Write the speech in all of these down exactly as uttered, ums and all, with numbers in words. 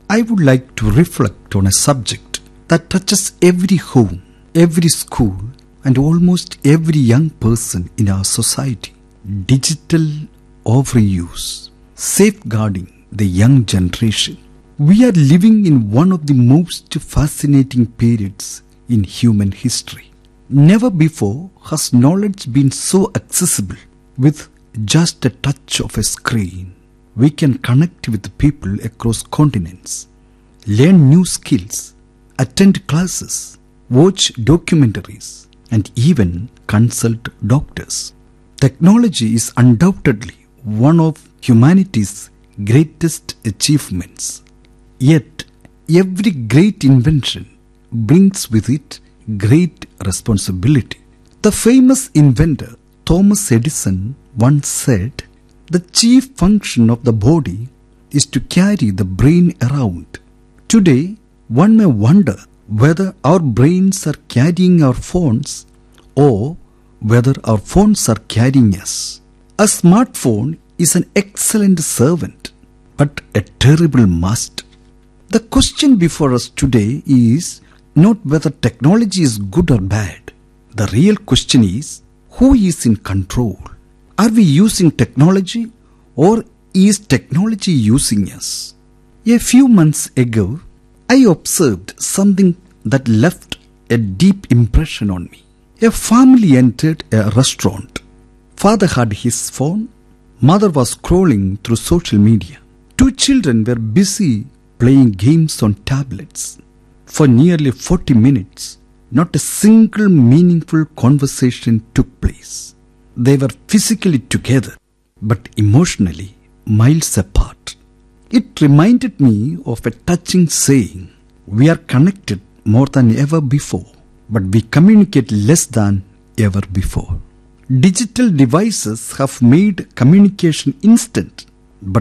I would like to reflect on a subject that touches every home, every school, and almost every young person in our society. Digital overuse, safeguarding the young generation. We are living in one of the most fascinating periods in human history. Never before has knowledge been so accessible. With just a touch of a screen, we can connect with people across continents, learn new skills, attend classes, watch documentaries, and even consult doctors. Technology is undoubtedly one of humanity's greatest achievements. Yet, every great invention brings with it great responsibility. The famous inventor Thomas Edison once said, "The chief function of the body is to carry the brain around." Today, one may wonder whether our brains are carrying our phones or whether our phones are carrying us. A smartphone is an excellent servant, but a terrible master. The question before us today is not whether technology is good or bad. The real question is, who is in control? Are we using technology or is technology using us? A few months ago, I observed something that left a deep impression on me. A family entered a restaurant. Father had his phone. Mother was scrolling through social media. Two children were busy playing games on tablets. For nearly forty minutes, not a single meaningful conversation took place. They were physically together, but emotionally miles apart. It reminded me of a touching saying, "We are connected more than ever before, but we communicate less than ever before." Digital devices have made communication instant, but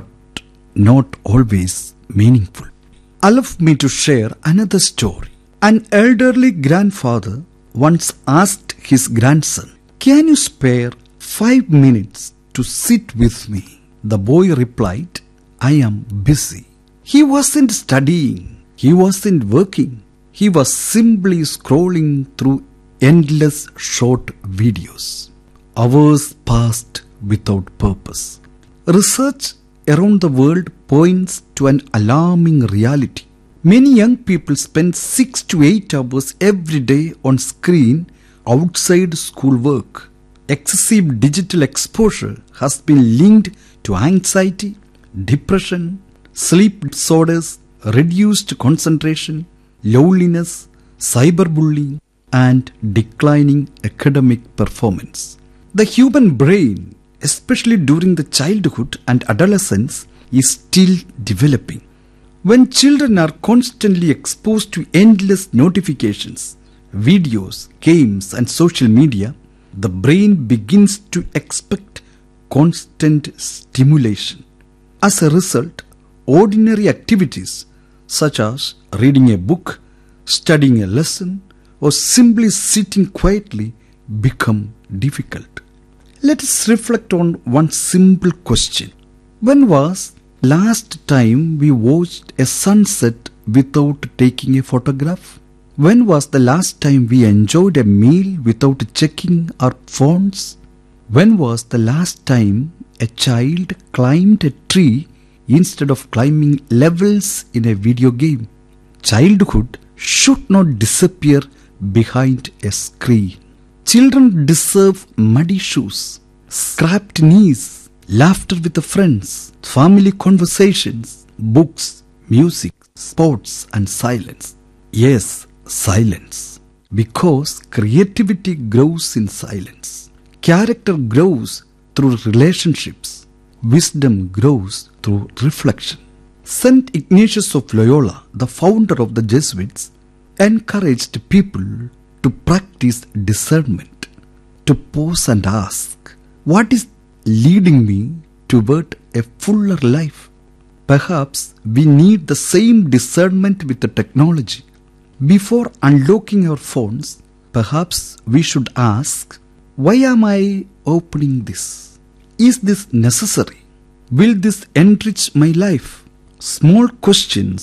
not always meaningful. Allow me to share another story. An elderly grandfather once asked his grandson, "Can you spare five minutes to sit with me?" The boy replied, "I am busy." He wasn't studying. He wasn't working. He was simply scrolling through endless short videos. Hours passed without purpose. Research around the world points to an alarming reality. Many young people spend six to eight hours every day on screen outside schoolwork. Excessive digital exposure has been linked to anxiety, depression, sleep disorders, reduced concentration, loneliness, cyberbullying, and declining academic performance. The human brain, especially during the childhood and adolescence, is still developing. When children are constantly exposed to endless notifications, videos, games, and social media, the brain begins to expect constant stimulation. As a result, ordinary activities such as reading a book, studying a lesson, or simply sitting quietly become difficult. Let us reflect on one simple question. When was last time we watched a sunset without taking a photograph? When was the last time we enjoyed a meal without checking our phones? When was the last time a child climbed a tree instead of climbing levels in a video game? Childhood should not disappear behind a screen. Children deserve muddy shoes, scrapped knees, laughter with the friends, family conversations, books, music, sports, and silence. Yes, silence. Because creativity grows in silence. Character grows through relationships. Wisdom grows through reflection. Saint Ignatius of Loyola, the founder of the Jesuits, encouraged people to practice discernment, to pause and ask, what is leading me toward a fuller life? Perhaps we need the same discernment with the technology. Before unlocking our phones, perhaps we should ask, why am I opening this? Is this necessary? Will this enrich my life? Small questions